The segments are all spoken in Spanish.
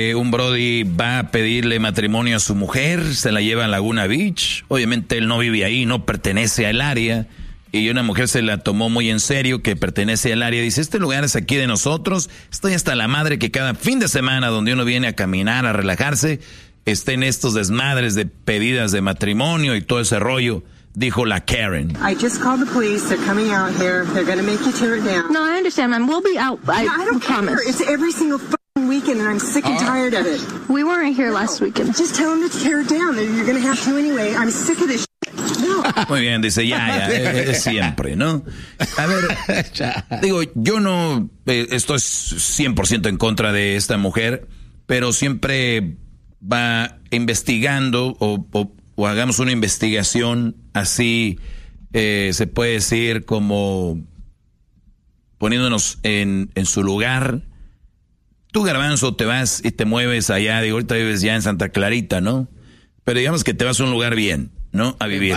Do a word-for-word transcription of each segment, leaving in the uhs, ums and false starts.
Eh, un brody va a pedirle matrimonio a su mujer, se la lleva a Laguna Beach. Obviamente él no vive ahí, no pertenece al área. Y una mujer se la tomó muy en serio, que pertenece al área. Dice, este lugar es aquí de nosotros. Estoy hasta la madre que cada fin de semana donde uno viene a caminar, a relajarse, estén estos desmadres de pedidas de matrimonio y todo ese rollo. Dijo la Karen. I just called the police. They're coming out here. They're going to make you tear it down. No, I understand, ma'am. We'll be out. I, no, I don't promise. care. It's every single fucking weekend, and I'm sick and tired of it. We weren't here no. last weekend. Just tell them to tear it down. You're going to have to anyway. I'm sick of this shit. No. Muy bien, dice, ya, ya, es, es siempre, ¿no? A ver, digo, yo no eh, estoy cien por ciento en contra de esta mujer, pero siempre va investigando o... o o hagamos una investigación así, eh, se puede decir como poniéndonos en, en su lugar. Tú, Garbanzo, te vas y te mueves allá, digo, ahorita vives ya en Santa Clarita, ¿no? Pero digamos que te vas a un lugar bien, ¿no? A vivir.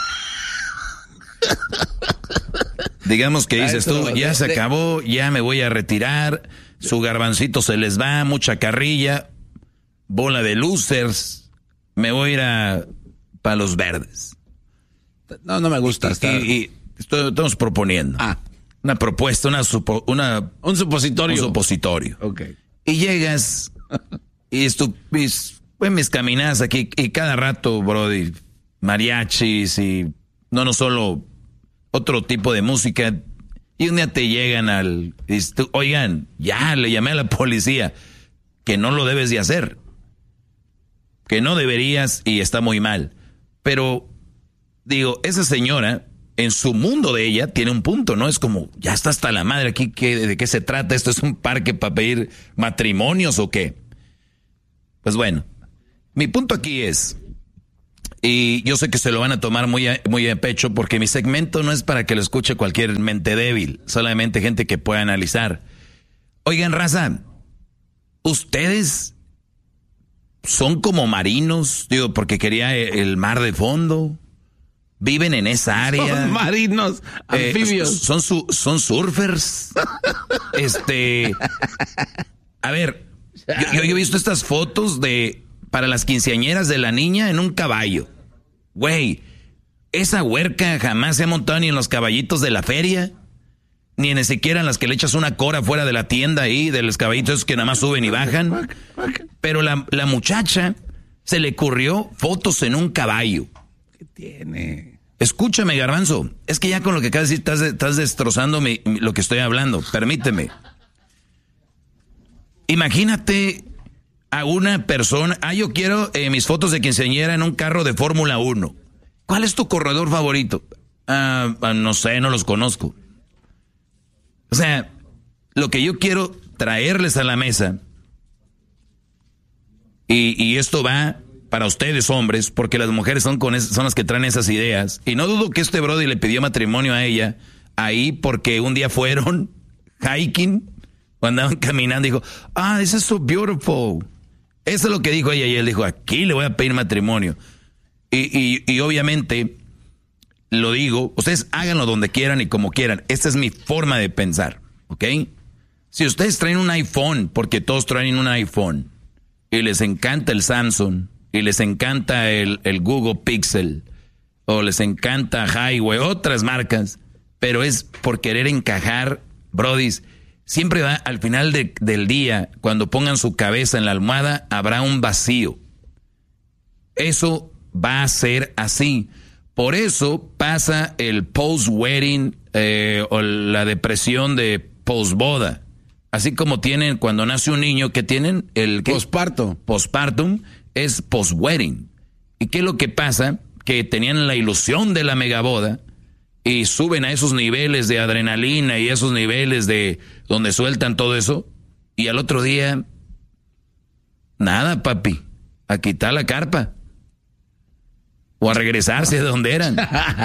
Digamos que dices tú, ya se acabó, ya me voy a retirar, su garbancito se les va, mucha carrilla, bola de losers, me voy a ir a... Palos Verdes. No, no me gusta. Y, estar... y, y estoy, estamos proponiendo. Ah. Una propuesta, una, supo, una un supositorio. Un supositorio. Ok. Y llegas y estu, mis, pues mis caminadas aquí y cada rato, brody, mariachis y no, no solo otro tipo de música. Y un día te llegan al... Y tú, oigan, ya le llamé a la policía. Que no lo debes de hacer. Que no deberías y está muy mal. Pero, digo, esa señora, en su mundo de ella, tiene un punto, ¿no? Es como, ya está hasta la madre aquí, ¿qué, ¿de qué se trata? ¿Esto es un parque para pedir matrimonios o qué? Pues bueno, mi punto aquí es, y yo sé que se lo van a tomar muy a, muy a pecho, porque mi segmento no es para que lo escuche cualquier mente débil, solamente gente que pueda analizar. Oigan, raza, ustedes... son como marinos, digo, porque quería el mar de fondo. Viven en esa área. Son marinos, anfibios. Eh, son, su, son surfers. este. A ver, yo, yo he visto estas fotos de para las quinceañeras de la niña en un caballo. Güey, esa huerca jamás se ha montado ni en los caballitos de la feria. Ni ni siquiera en las que le echas una cora fuera de la tienda ahí, de los caballitos que nada más suben y bajan. Pero la, la muchacha se le ocurrió fotos en un caballo. ¿Qué tiene? Escúchame, Garbanzo. Es que ya con lo que acabas de decir estás, estás destrozando mi, mi, lo que estoy hablando. Permíteme. Imagínate a una persona... Ah, yo quiero eh, mis fotos de quinceañera en un carro de Fórmula uno. ¿Cuál es tu corredor favorito? Ah, no sé, no los conozco. O sea, lo que yo quiero traerles a la mesa, y, y esto va para ustedes hombres, porque las mujeres son, con es, son las que traen esas ideas, y no dudo que este brody le pidió matrimonio a ella, ahí porque un día fueron hiking, cuando andaban caminando, dijo, ah, this is so beautiful. Eso es lo que dijo ella, y él dijo, aquí le voy a pedir matrimonio. Y, y, y obviamente... lo digo, ustedes háganlo donde quieran y como quieran. Esta es mi forma de pensar, ¿ok? Si ustedes traen un iPhone, porque todos traen un iPhone, y les encanta el Samsung, y les encanta el, el Google Pixel, o les encanta Highway, otras marcas, pero es por querer encajar, brodis, siempre va al final de, del día, cuando pongan su cabeza en la almohada, habrá un vacío. Eso va a ser así. Por eso pasa el post-wedding eh, o la depresión de post-boda. Así como tienen cuando nace un niño que tienen el... Posparto. Postpartum es post-wedding. ¿Y qué es lo que pasa? Que tenían la ilusión de la megaboda y suben a esos niveles de adrenalina y esos niveles de donde sueltan todo eso. Y al otro día, nada, papi, a quitar la carpa. O a regresarse de donde eran.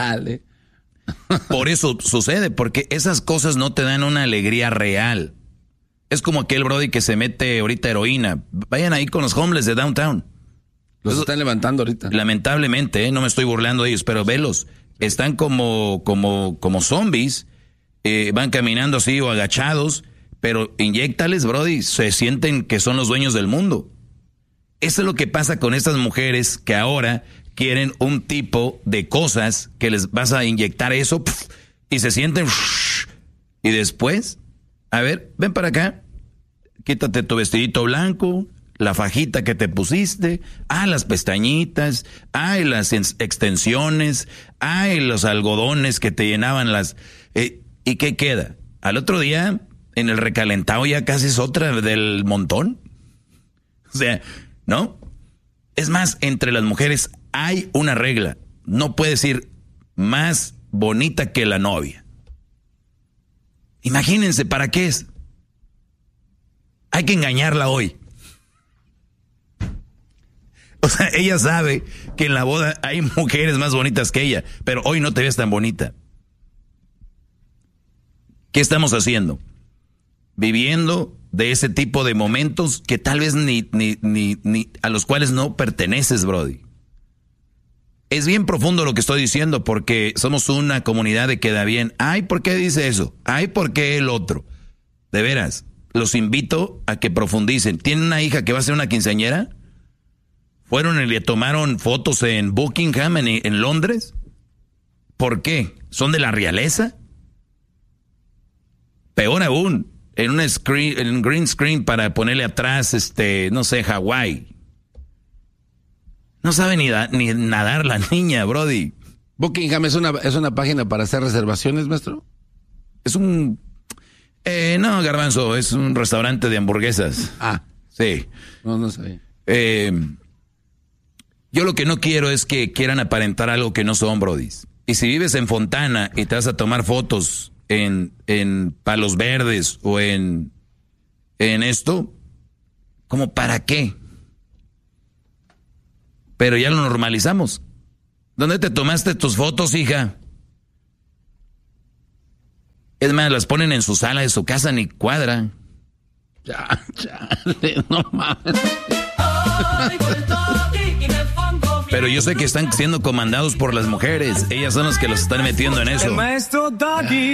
Por eso sucede, porque esas cosas no te dan una alegría real. Es como aquel brody que se mete ahorita heroína. Vayan ahí con los homeless de downtown. Los eso, están levantando ahorita. Lamentablemente, ¿eh? No me estoy burlando de ellos, pero velos. Están como, como, como zombies. Eh, van caminando así o agachados, pero inyéctales, brody, se sienten que son los dueños del mundo. Eso es lo que pasa con estas mujeres que ahora quieren un tipo de cosas que les vas a inyectar eso pf, y se sienten pf, y después, a ver, ven para acá, quítate tu vestidito blanco, la fajita que te pusiste, ah, las pestañitas, ah, las extensiones, ah, los algodones que te llenaban las... Eh, ¿Y qué queda? Al otro día, en el recalentado ya casi es otra del montón. O sea, ¿no? Es más, entre las mujeres hay una regla. No puedes ir más bonita que la novia. Imagínense, ¿para qué es? Hay que engañarla hoy. O sea, ella sabe que en la boda hay mujeres más bonitas que ella, pero hoy no te ves tan bonita. ¿Qué estamos haciendo? Viviendo de ese tipo de momentos que tal vez ni, ni, ni, ni a los cuales no perteneces, brody. Es bien profundo lo que estoy diciendo porque somos una comunidad de queda bien. Ay, ¿por qué dice eso? Ay, ¿por qué el otro? De veras, los invito a que profundicen. ¿Tienen una hija que va a ser una quinceañera? ¿Fueron y le tomaron fotos en Buckingham, en, en Londres? ¿Por qué? ¿Son de la realeza? Peor aún, en un, screen, en un green screen para ponerle atrás, este, no sé, Hawái. No sabe ni, da, ni nadar la niña, brody. ¿Buckingham es una, es una página para hacer reservaciones, maestro? Es un... Eh, no, Garbanzo, es un restaurante de hamburguesas. Ah. Sí. No, no sabía. Eh, yo lo que no quiero es que quieran aparentar algo que no son, brodis. Y si vives en Fontana y te vas a tomar fotos en, en Palos Verdes o en, en esto, ¿cómo para qué? Pero ya lo normalizamos. ¿Dónde te tomaste tus fotos, hija? Es más, las ponen en su sala de su casa, ni cuadra. Ya, ya, no mames. Pero yo sé que están siendo comandados por las mujeres. Ellas son las que los están metiendo en eso. El maestro Doggy.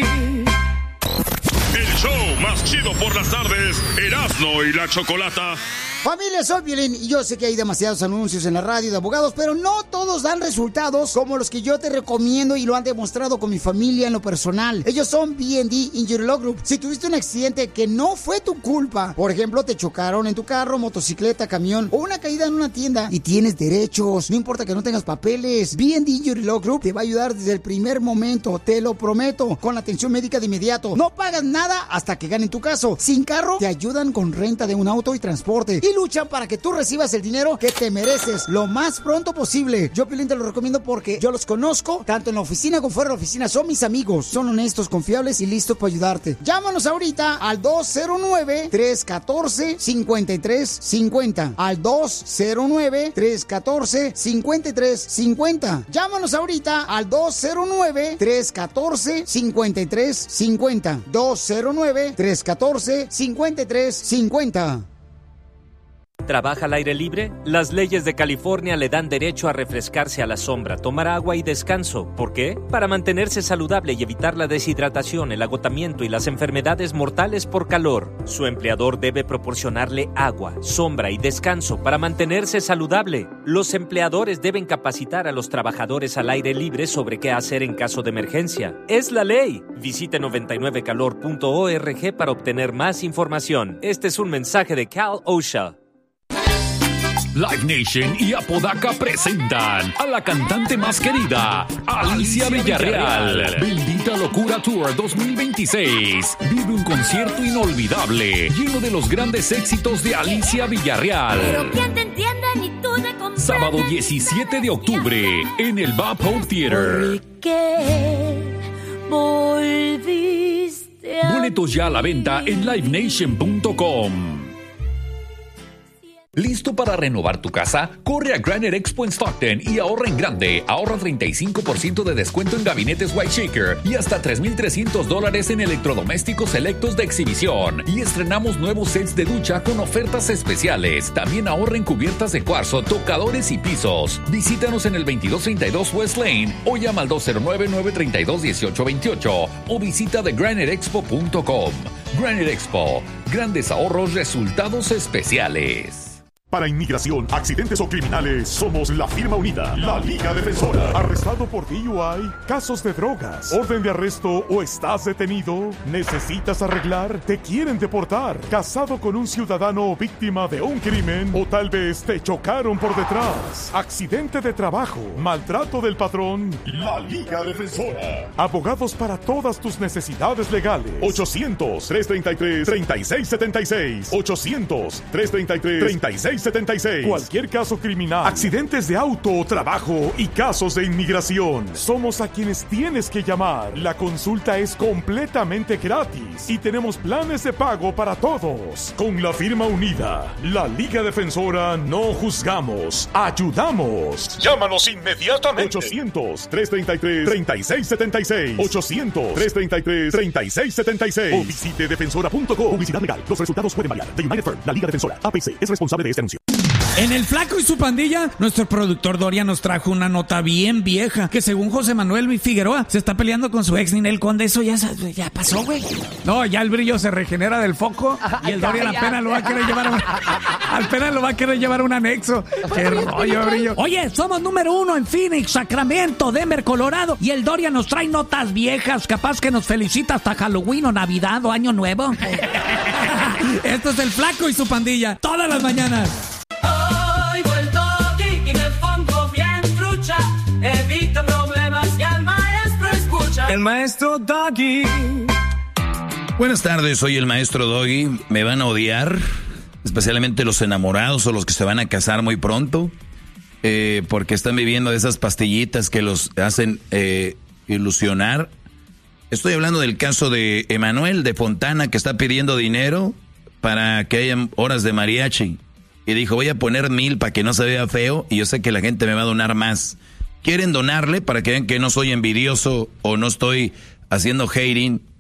El show más chido por las tardes, Erasmo y la Chocolata. Familia, soy Violín y yo sé que hay demasiados anuncios en la radio de abogados, pero no todos dan resultados como los que yo te recomiendo y lo han demostrado con mi familia en lo personal. Ellos son B and D Injury Law Group. Si tuviste un accidente que no fue tu culpa, por ejemplo, te chocaron en tu carro, motocicleta, camión o una caída en una tienda y tienes derechos, no importa que no tengas papeles, B and D Injury Law Group te va a ayudar desde el primer momento, te lo prometo, con la atención médica de inmediato. No pagas nada hasta que ganen tu caso. Sin carro, te ayudan con renta de un auto y transporte. Y luchan para que tú recibas el dinero que te mereces lo más pronto posible. Yo, Pilín, te lo recomiendo porque yo los conozco, tanto en la oficina como fuera de la oficina. Son mis amigos, son honestos, confiables y listos para ayudarte. Llámanos ahorita al dos cero nueve, tres uno cuatro, cinco tres cinco cero. Al dos cero nueve, tres uno cuatro, cinco tres cinco cero. Llámanos ahorita al dos cero nueve, tres uno cuatro, cinco tres cinco cero. dos cero nueve, tres uno cuatro, cinco tres cinco cero. ¿Trabaja al aire libre? Las leyes de California le dan derecho a refrescarse a la sombra, tomar agua y descanso. ¿Por qué? Para mantenerse saludable y evitar la deshidratación, el agotamiento y las enfermedades mortales por calor. Su empleador debe proporcionarle agua, sombra y descanso para mantenerse saludable. Los empleadores deben capacitar a los trabajadores al aire libre sobre qué hacer en caso de emergencia. ¡Es la ley! Visite noventa y nueve calor punto org para obtener más información. Este es un mensaje de Cal OSHA. Live Nation y Apodaca presentan a la cantante más querida, Alicia Villarreal. Bendita Locura Tour dos mil veintiséis. Vive un concierto inolvidable, lleno de los grandes éxitos de Alicia Villarreal. Pero ¿quién te entiende ni tú te comprendes? Sábado diecisiete de octubre en el Bob Hope Theater. ¿Por qué volviste a Boletos ya a la venta en live nation punto com. ¿Listo para renovar tu casa? Corre a Granite Expo en Stockton y ahorra en grande. Ahorra treinta y cinco por ciento de descuento en gabinetes White Shaker y hasta tres mil trescientos dólares en electrodomésticos selectos de exhibición. Y estrenamos nuevos sets de ducha con ofertas especiales. También ahorra en cubiertas de cuarzo, tocadores y pisos. Visítanos en el veintidós treinta y dos West Lane o llama al dos cero nueve, nueve tres dos, uno ocho dos ocho o visita the granite expo punto com. Granite Expo. Grandes ahorros, resultados especiales. Para inmigración, accidentes o criminales, somos la firma unida, la Liga Defensora. ¿Arrestado por D U I? ¿Casos de drogas? ¿Orden de arresto o estás detenido? ¿Necesitas arreglar? ¿Te quieren deportar? ¿Casado con un ciudadano o víctima de un crimen? ¿O tal vez te chocaron por detrás? ¿Accidente de trabajo? ¿Maltrato del patrón? La Liga Defensora. Abogados para todas tus necesidades legales. ochocientos, tres treinta y tres, treinta y seis setenta y seis. ochocientos, tres treinta y tres, treinta y seis setenta y seis. Cualquier caso criminal, accidentes de auto o trabajo y casos de inmigración. Somos a quienes tienes que llamar. La consulta es completamente gratis y tenemos planes de pago para todos. Con la firma unida, la Liga Defensora, no juzgamos, ayudamos. Llámanos inmediatamente. ochocientos, tres treinta y tres, treinta y seis setenta y seis. ochocientos, tres treinta y tres, treinta y seis setenta y seis. O visite defensora punto com. Publicidad legal. Los resultados pueden variar. The United Firm, la Liga Defensora, A P C, es responsable de este anuncio. En El Flaco y su pandilla, nuestro productor Dorian nos trajo una nota bien vieja, que según José Manuel Figueroa, se está peleando con su ex Ninel Conde. Eso ya, ya pasó, güey. No, ya el brillo se regenera del foco y el Dorian apenas lo va a querer llevar a un, apenas lo va a querer llevar a un anexo. Qué rollo, brillo. Oye, somos número uno en Phoenix, Sacramento, Denver, Colorado, y el Dorian nos trae notas viejas, capaz que nos felicita hasta Halloween o Navidad o Año Nuevo. Esto es El Flaco y su pandilla, todas las mañanas. Evita problemas y al maestro escucha. El maestro Doggy. Buenas tardes, soy el maestro Doggy. Me van a odiar, especialmente los enamorados o los que se van a casar muy pronto, eh, porque están viviendo de esas pastillitas que los hacen eh, ilusionar. Estoy hablando del caso de Emanuel de Fontana, que está pidiendo dinero para que haya horas de mariachi. Y dijo, voy a poner mil para que no se vea feo y yo sé que la gente me va a donar más. ¿Quieren donarle para que vean que no soy envidioso o no estoy haciendo hating